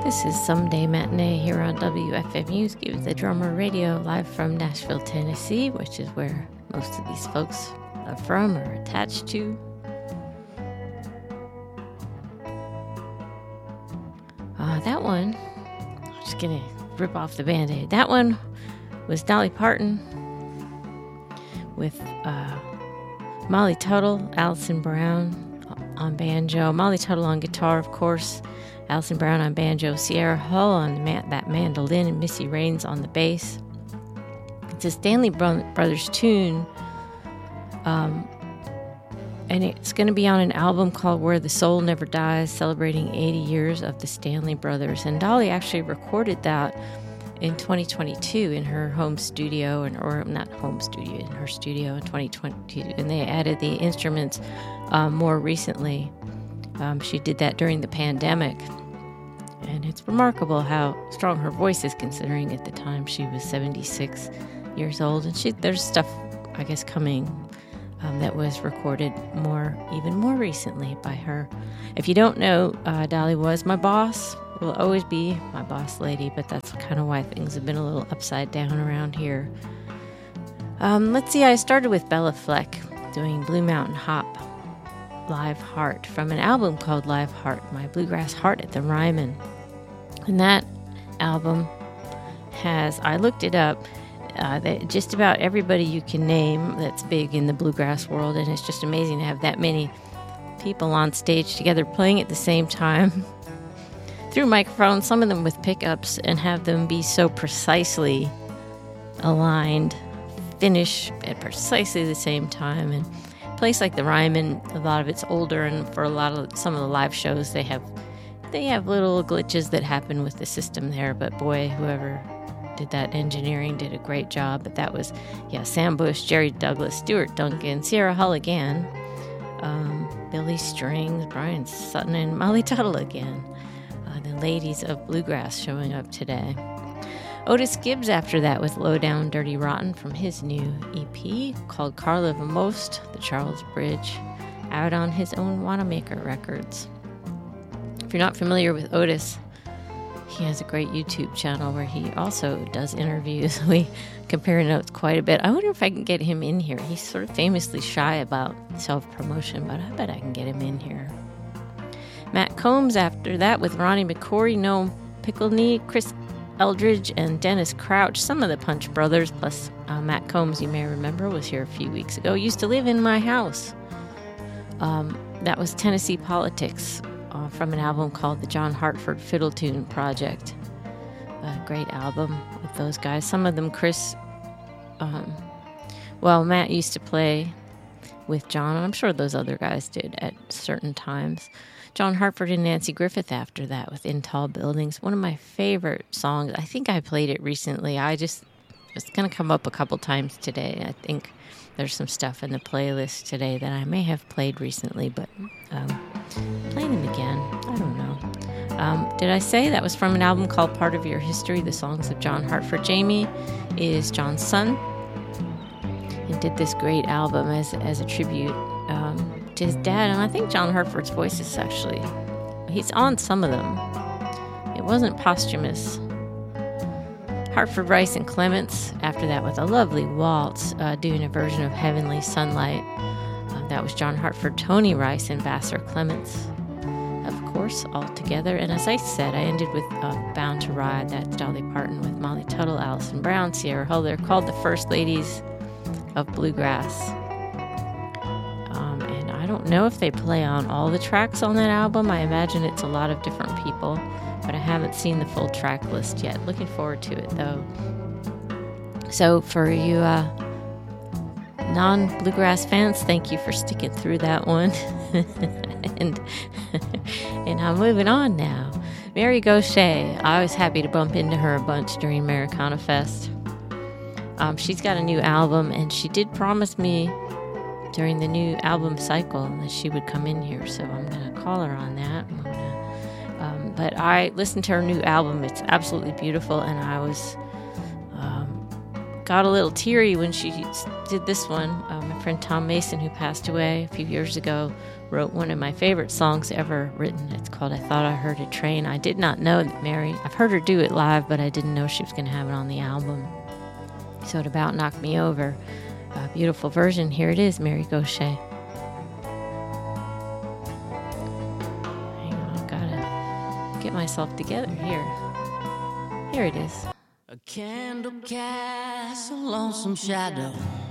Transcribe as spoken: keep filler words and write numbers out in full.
This is Someday Matinee here on W F M U's Give the Drummer Radio, live from Nashville, Tennessee, which is where most of these folks are from or attached to. Uh, that one, I'm just going to rip off the Band-Aid. That one was Dolly Parton with uh, Molly Tuttle, Alison Brown on banjo, Molly Tuttle on guitar, of course, Alison Brown on banjo, Sierra Hull on man- that mandolin, and Missy Raines on the bass. It's a Stanley Bro- Brothers tune, um, and it's going to be on an album called Where the Soul Never Dies, celebrating eighty years of the Stanley Brothers. And Dolly actually recorded that in twenty twenty-two in her home studio, and or not home studio, in her studio in twenty twenty-two, and they added the instruments um, more recently. Um, she did that during the pandemic, and it's remarkable how strong her voice is, considering at the time she was seventy-six years old. And she there's stuff, I guess, coming um, that was recorded more, even more recently by her. If you don't know, uh, Dolly was my boss, will always be my boss lady, but that's kind of why things have been a little upside down around here. Um, let's see, I started with Bella Fleck doing Blue Mountain Hop, Live Heart, from an album called Live Heart, My Bluegrass Heart at the Ryman. And that album has, I looked it up, uh, that just about everybody you can name that's big in the bluegrass world, and it's just amazing to have that many people on stage together playing at the same time through microphones, some of them with pickups, and have them be so precisely aligned, finish at precisely the same time. And place like the Ryman, a lot of it's older, and for a lot of some of the live shows, they have they have little glitches that happen with the system there. But boy, whoever did that engineering did a great job. But that was, yeah, Sam Bush, Jerry Douglas, Stuart Duncan, Sierra Hull again, um, Billy Strings, Brian Sutton, and Molly Tuttle again. Uh, the ladies of bluegrass showing up today. Otis Gibbs after that with Low Down Dirty Rotten from his new E P called Carla Most, the Charles Bridge, out on his own Wanamaker Records. If you're not familiar with Otis, he has a great YouTube channel where he also does interviews. We compare notes quite a bit. I wonder if I can get him in here. He's sort of famously shy about self-promotion, but I bet I can get him in here. Matt Combs after that with Ronnie McCory, Noam Pickleney, Chris Eldridge, and Dennis Crouch, some of the Punch Brothers, plus uh, Matt Combs, you may remember, was here a few weeks ago, used to live in my house. Um, that was Tennessee Politics uh, from an album called the John Hartford Fiddle Tune Project. A great album with those guys. Some of them Chris, um, well, Matt used to play with John, and I'm sure those other guys did at certain times. John Hartford and Nancy Griffith after that with In Tall Buildings. One of my favorite songs. I think I played it recently. I just, it's going to come up a couple times today. I think there's some stuff in the playlist today that I may have played recently, but um, play them again. I don't know. Um, did I say that was from an album called Part of Your History, the songs of John Hartford? Jamie is John's son and did this great album as, as a tribute um, to his dad, and I think John Hartford's voice is actually, he's on some of them. It wasn't posthumous. Hartford, Rice, and Clements after that with a lovely waltz, uh, doing a version of Heavenly Sunlight. Uh, that was John Hartford, Tony Rice, and Vassar Clements, of course, all together. And as I said, I ended with uh, Bound to Ride. That's Dolly Parton with Molly Tuttle, Alison Brown, Sierra Hull. They're called the First Ladies of Bluegrass. Um, and I don't know if they play on all the tracks on that album. I imagine it's a lot of different people, but I haven't seen the full track list yet. Looking forward to it, though. So for you uh, non-bluegrass fans, thank you for sticking through that one. and and I'm moving on now. Mary Gauthier. I was happy to bump into her a bunch during Americana Fest. Um, she's got a new album, and she did promise me during the new album cycle that she would come in here, so I'm going to call her on that. I'm gonna, um, but I listened to her new album. It's absolutely beautiful, and I was um, got a little teary when she did this one. Uh, my friend Tom Mason, who passed away a few years ago, wrote one of my favorite songs ever written. It's called I Thought I Heard a Train. I did not know that Mary, I've heard her do it live, but I didn't know she was going to have it on the album. So it about knocked me over. A beautiful version. Here it is, Mary Gauthier. Hang on, I've got to get myself together here. Here it is. A candle casts a lonesome shadow